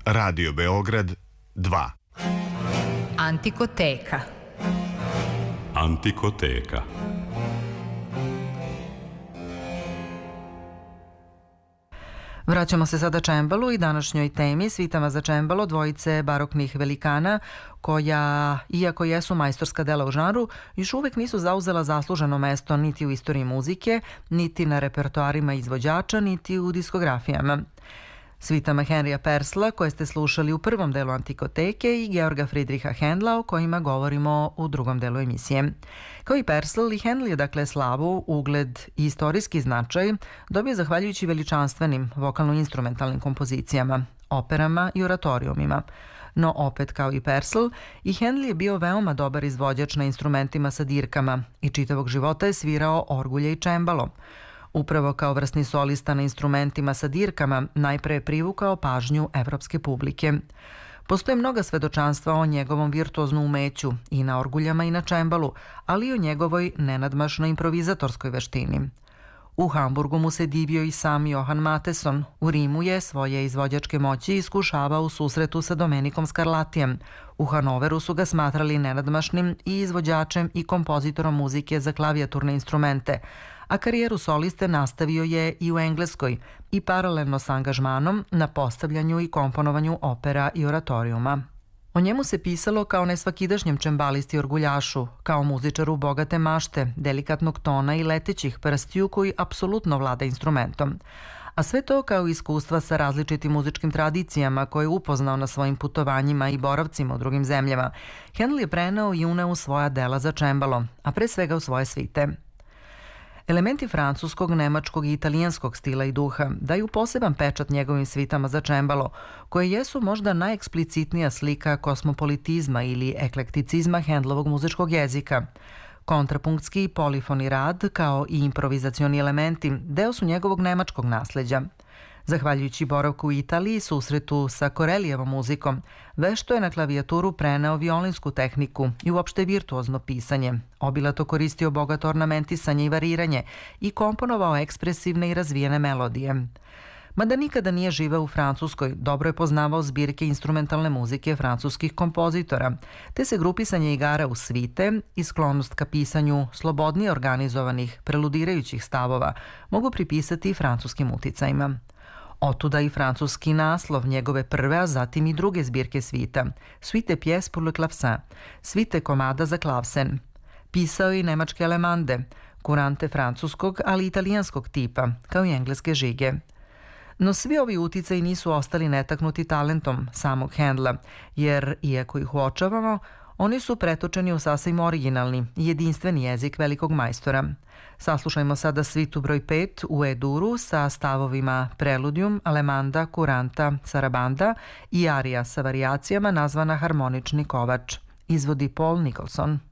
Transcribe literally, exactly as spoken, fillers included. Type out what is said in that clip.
Radio Beograd dva. Antikoteka. Antikoteka. Vraćamo se sada čembalu i današnjoj temi svitama za čembalo dvojice baroknih velikana koja, iako jesu majstorska dela u žanru, još uvek nisu zauzela zasluženo mesto niti u istoriji muzike, niti na repertoarima izvođača, niti u diskografijama. Svitama Henrija Persla, koje ste slušali u prvom delu Antikoteke, i Georga Friedricha Händla, o kojima govorimo u drugom delu emisije. Kao i Persl, i Händel je dakle slavu, ugled i istorijski značaj dobio zahvaljujući veličanstvenim vokalno-instrumentalnim kompozicijama, operama i oratorijumima. No opet kao i Persl, i Händel je bio veoma dobar izvođač na instrumentima sa dirkama i čitavog života je svirao orgulje i čembalo. Upravo kao vrsni solista na instrumentima sa dirkama najpre je privukao pažnju evropske publike. Postoje mnoga svedočanstva o njegovom virtuoznom umeću i na orguljama i na čembalu, ali i o njegovoj nenadmašnoj improvizatorskoj veštini. U Hamburgu mu se divio i sam Johann Mattheson. U Rimu je svoje izvođačke moći iskušavao u susretu sa Domenikom Scarlattijem. U Hanoveru su ga smatrali nenadmašnim i izvođačem i kompozitorom muzike za klavijaturne instrumente, a karijeru soliste nastavio je i u Engleskoj i paralelno s angažmanom na postavljanju i komponovanju opera i oratorijuma. O njemu se pisalo kao nesvakidašnjem čembalisti orguljašu, kao muzičaru bogate mašte, delikatnog tona i letećih prstiju koji apsolutno vlada instrumentom. A sve to kao iskustva sa različitim muzičkim tradicijama koje je upoznao na svojim putovanjima i boravcima u drugim zemljama. Händel je preneo i uneo u svoja dela za čembalo, a pre svega u svoje svite. Elementi francuskog, nemačkog i italijanskog stila i duha daju poseban pečat njegovim svitama za čembalo, koje jesu možda najeksplicitnija slika kosmopolitizma ili eklekticizma Händlovog muzičkog jezika. Kontrapunktski i polifoni rad, kao i improvizacioni elementi, deo su njegovog nemačkog nasleđa. Zahvaljujući boravku u Italiji i susretu sa Corellijevom muzikom, vešto je na klavijaturu preneo violinsku tehniku i uopšte virtuozno pisanje. Obilato koristio bogato ornamentisanje i variranje i komponovao ekspresivne i razvijene melodije. Mada nikada nije živeo u Francuskoj, dobro je poznavao zbirke instrumentalne muzike francuskih kompozitora, te se grupisanje igara u svite i sklonost ka pisanju slobodnije organizovanih, preludirajućih stavova mogu pripisati i francuskim uticajima. Otuda i francuski naslov njegove prve, a zatim i druge zbirke svita, Suite pièce pour le clavecin, svite komada za klavsen. Pisao je i nemačke alemande, kurante francuskog, ali i italijanskog tipa, kao i engleske žige. No svi ovi uticaji nisu ostali netaknuti talentom samog Händla, jer, iako ih uočavamo, oni su pretočeni u sasvim originalni i jedinstveni jezik velikog majstora. Saslušajmo sada svitu broj pet u E-duru sa stavovima Preludium, Alemanda, Kuranta, Sarabanda i arija sa varijacijama nazvana Harmonični kovač. Izvodi Paul Nicholson.